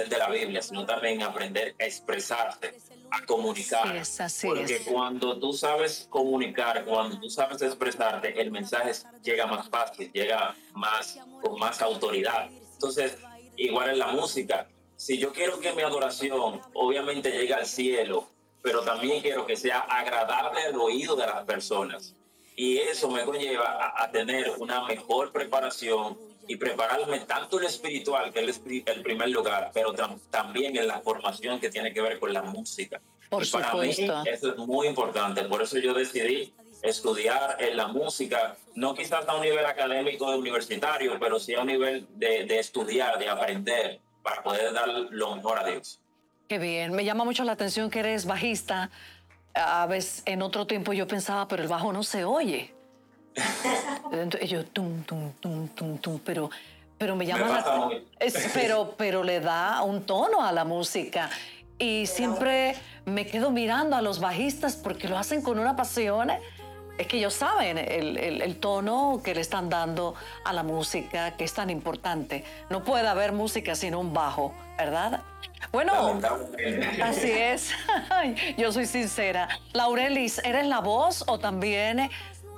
aprender de la Biblia, sino también aprender a expresarte, a comunicar. Así Porque es. cuando tú sabes comunicar, cuando tú sabes expresarte, el mensaje llega más fácil, llega más con más autoridad. Entonces, igual en la música, si yo quiero que mi adoración obviamente llegue al cielo, pero también quiero que sea agradable al oído de las personas. Y eso me conlleva a tener una mejor preparación y prepararme tanto en lo espiritual, que es el primer lugar, pero también en la formación que tiene que ver con la música. Por Y para mí supuesto. eso es muy importante, por eso yo decidí estudiar en la música, no quizás a un nivel académico universitario, pero sí a un nivel de estudiar, de aprender, para poder dar lo mejor a Dios. Qué bien. Me llama mucho la atención que eres bajista. A veces en otro tiempo yo pensaba, pero el bajo no se oye. Entonces yo tum, tum, tum, tum, tum, pero me Me llama pasa la... muy... pero le da un tono a la música. Y siempre me quedo mirando a los bajistas porque lo hacen con una pasión. Es que ellos saben el tono que le están dando a la música, que es tan importante. No puede haber música sin un bajo, ¿verdad? Bueno, así es. Yo soy sincera. Laurelis, ¿eres la voz o también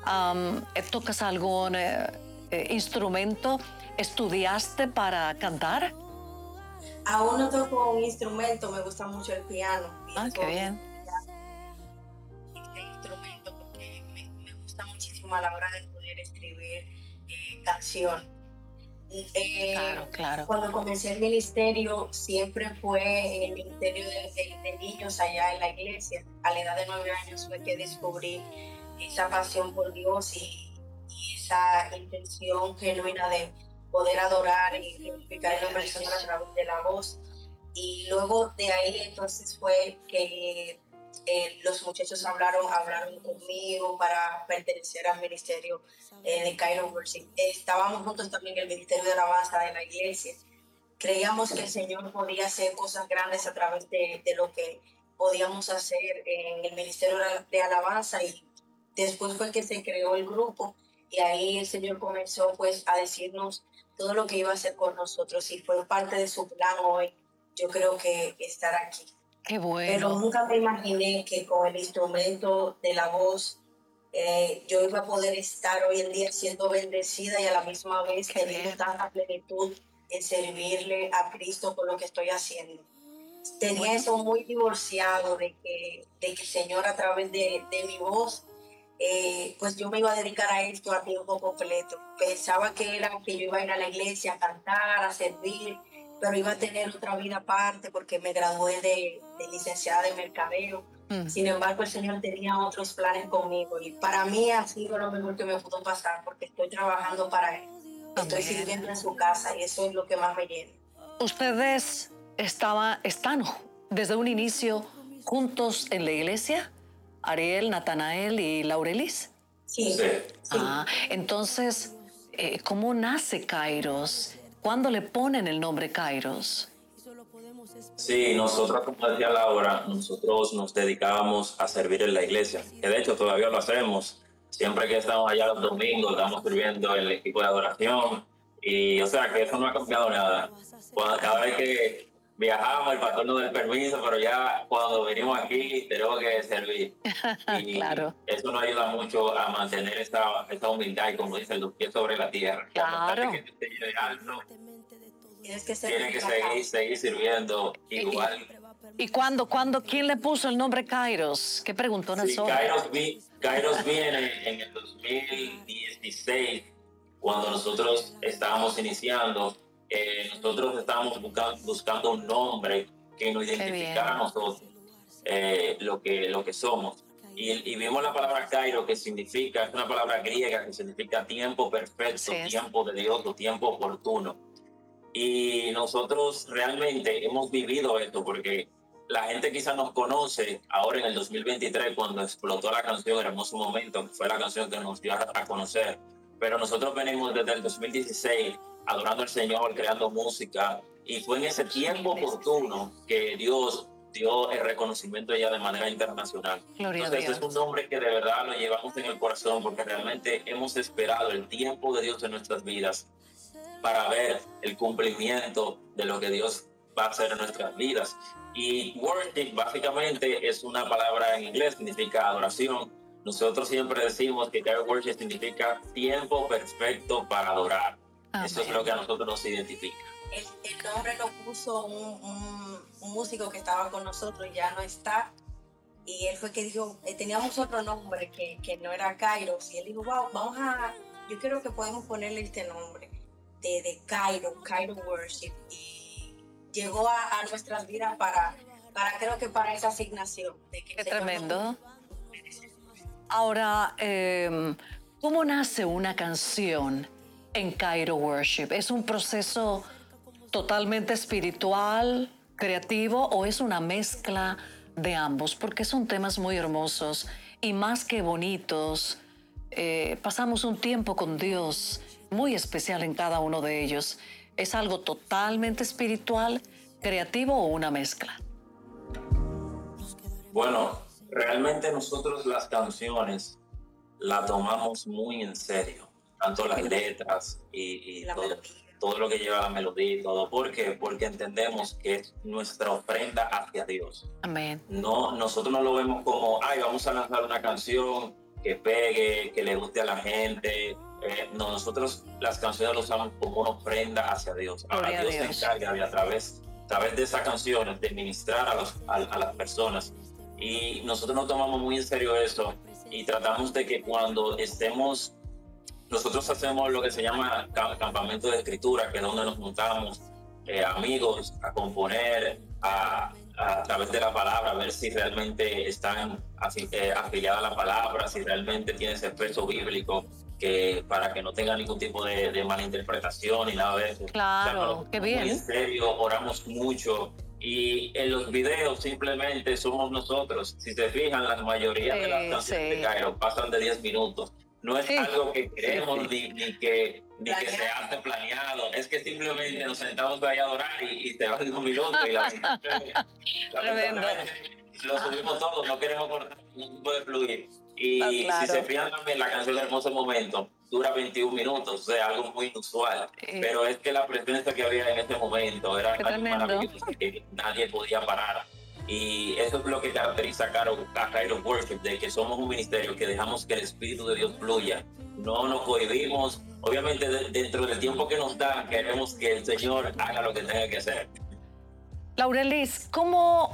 tocas algún instrumento? ¿Estudiaste para cantar? Aún no toco un instrumento, me gusta mucho el piano. Qué bien. Este instrumento porque me gusta muchísimo a la hora de poder escribir canción. Claro. Cuando comencé el ministerio, siempre fue el ministerio de niños allá en la iglesia. A la edad de 9 años fue que descubrí esa pasión por Dios y esa intención genuina de poder adorar y glorificar el nombre del Señor a través de la voz. Y luego de ahí entonces fue que los muchachos hablaron conmigo para pertenecer al ministerio de Cairo Worship. Estábamos juntos también en el ministerio de alabanza de la iglesia. Creíamos que el Señor podía hacer cosas grandes a través de lo que podíamos hacer en el ministerio de alabanza, y después fue que se creó el grupo y ahí el Señor comenzó pues a decirnos todo lo que iba a hacer con nosotros, y fue parte de su plan hoy, yo creo que estar aquí. Qué bueno. Pero nunca me imaginé que con el instrumento de la voz yo iba a poder estar hoy en día siendo bendecida y a la misma vez teniendo tanta plenitud en servirle a Cristo con lo que estoy haciendo. Tenía eso muy divorciado de que el Señor a través de mi voz, pues yo me iba a dedicar a esto a tiempo completo. Pensaba que era que yo iba a ir a la iglesia a cantar, a servir, pero iba a tener otra vida aparte porque me gradué de licenciada de mercadeo. Sin embargo, el Señor tenía otros planes conmigo y para mí ha sido lo mejor que me pudo pasar porque estoy trabajando para Él. Estoy sirviendo en su casa y eso es lo que más me llena. ¿Ustedes están desde un inicio juntos en la iglesia? Ariel, Natanael y Laurelis. Sí. Entonces, ¿cómo nace Kairos? ¿Cuándo le ponen el nombre Kairos? Sí, nosotros, como decía Laura, nosotros nos dedicábamos a servir en la iglesia, que de hecho todavía lo hacemos. Siempre que estamos allá los domingos, estamos sirviendo en el equipo de adoración. Y o sea que eso no ha cambiado nada. Cada vez que viajamos, el pastor nos da el permiso, pero ya cuando venimos aquí tenemos que servir. Y claro. eso nos ayuda mucho a mantener esta humildad y, como dicen, los pies sobre la tierra. Claro. Que esté alto, tienen que seguir sirviendo igual. ¿Y quién le puso el nombre Kairos? ¿Qué preguntó Nosotros? Sí, Kairos viene en el 2016, cuando nosotros estábamos iniciando. Nosotros estábamos buscando un nombre que nos identificara a nosotros, lo que somos. Y vimos la palabra Kairos, que significa, es una palabra griega que significa tiempo perfecto, tiempo de Dios o tiempo oportuno. Y nosotros realmente hemos vivido esto porque la gente quizás nos conoce ahora en el 2023 cuando explotó la canción Hermoso Momento, que fue la canción que nos dio a conocer. Pero nosotros venimos desde el 2016 adorando al Señor, creando música, y fue en ese tiempo oportuno que Dios dio el reconocimiento ya de manera internacional. Entonces es un nombre que de verdad lo llevamos en el corazón porque realmente hemos esperado el tiempo de Dios en nuestras vidas para ver el cumplimiento de lo que Dios va a hacer en nuestras vidas. Y worship básicamente es una palabra en inglés, significa adoración. Nosotros siempre decimos que Cairo Worship significa tiempo perfecto para adorar. Amén. Eso es lo que a nosotros nos identifica. El nombre lo puso un músico que estaba con nosotros, ya no está. Y él fue que dijo, teníamos otro nombre que no era Kairos. Y él dijo, wow, yo creo que podemos ponerle este nombre de Cairo Worship. Y llegó a nuestras vidas creo que para esa asignación. De que Qué tremendo. Ahora, ¿cómo nace una canción en Cairo Worship? ¿Es un proceso totalmente espiritual, creativo, o es una mezcla de ambos? Porque son temas muy hermosos y más que bonitos. Pasamos un tiempo con Dios muy especial en cada uno de ellos. ¿Es algo totalmente espiritual, creativo o una mezcla? Bueno, realmente nosotros las canciones las tomamos muy en serio, tanto las letras y todo lo que lleva la melodía y todo. ¿Por qué? Porque entendemos que es nuestra ofrenda hacia Dios. Amén. No, nosotros no lo vemos como, vamos a lanzar una canción que pegue, que le guste a la gente. No, nosotros las canciones las usamos como una ofrenda hacia Dios. Ahora Dios se encarga de a través de esas canciones de ministrar a las personas. Y nosotros nos tomamos muy en serio eso y tratamos de que cuando estemos, nosotros hacemos lo que se llama campamento de escritura, que es donde nos juntamos amigos a componer a través de la palabra, a ver si realmente están afiliadas a la palabra, si realmente tiene ese peso bíblico, para que no tenga ningún tipo de malinterpretación ni nada de eso. Claro, qué bien. Muy en serio, oramos mucho. Y en los videos simplemente somos nosotros. Si se fijan, la mayoría de las canciones de Cairo pasan de 10 minutos. No es algo que queremos ni que se hace planeado. Es que simplemente nos sentamos ahí a adorar y te van 2 minutos y la lo subimos todo, no queremos cortar, no puede fluir. Y si se fijan también, la canción Hermoso Momento dura 21 minutos, o sea, algo muy inusual. Pero es que la presencia que había en este momento era algo maravilloso que nadie podía parar. Y eso es lo que caracteriza a Cairo Worship, de que somos un ministerio que dejamos que el Espíritu de Dios fluya. No nos cohibimos. Obviamente, dentro del tiempo que nos da, queremos que el Señor haga lo que tenga que hacer. Laurelis, ¿cómo,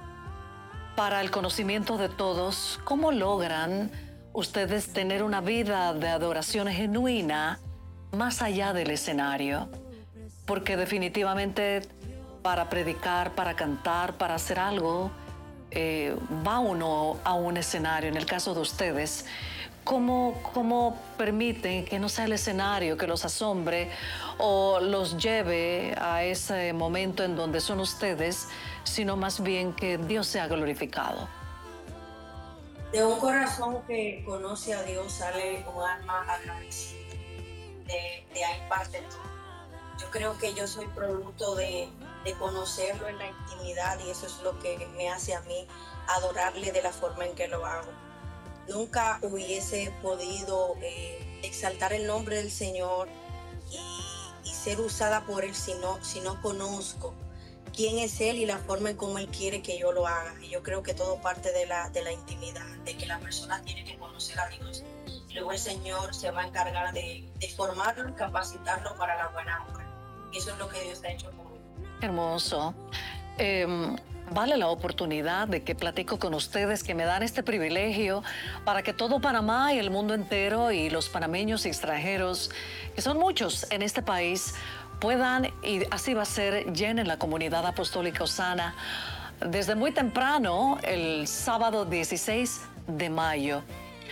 para el conocimiento de todos, cómo logran ustedes tener una vida de adoración genuina más allá del escenario? Porque definitivamente para predicar, para cantar, para hacer algo, va uno a un escenario. En el caso de ustedes, ¿cómo permiten que no sea el escenario que los asombre o los lleve a ese momento en donde son ustedes, sino más bien que Dios sea glorificado? De un corazón que conoce a Dios sale un alma agradecida. De ahí parte todo. Yo creo que yo soy producto de conocerlo en la intimidad, y eso es lo que me hace a mí adorarle de la forma en que lo hago. Nunca hubiese podido exaltar el nombre del Señor y ser usada por Él si no conozco quién es Él y la forma en cómo Él quiere que yo lo haga. Y yo creo que todo parte de la intimidad, de que la persona tiene que conocer a Dios. Y luego el Señor se va a encargar de formarlo y capacitarlo para la buena obra. Y eso es lo que Dios ha hecho conmigo. Hermoso. Vale la oportunidad de que platico con ustedes, que me dan este privilegio para que todo Panamá y el mundo entero y los panameños y extranjeros, que son muchos en este país, puedan, y así va a ser, llenen la comunidad apostólica Osana desde muy temprano, el sábado 16 de mayo.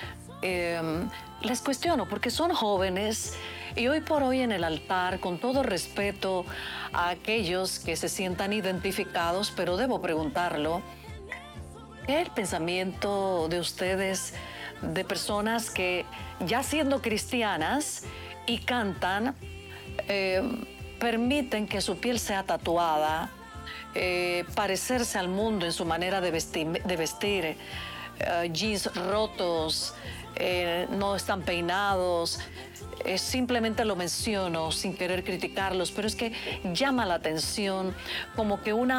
Les cuestiono porque son jóvenes y hoy por hoy en el altar, con todo respeto a aquellos que se sientan identificados, pero debo preguntarlo, ¿qué es el pensamiento de ustedes de personas que ya siendo cristianas y cantan, permiten que su piel sea tatuada, parecerse al mundo en su manera de vestir, jeans rotos, no están peinados. Simplemente lo menciono sin querer criticarlos, pero es que llama la atención como que una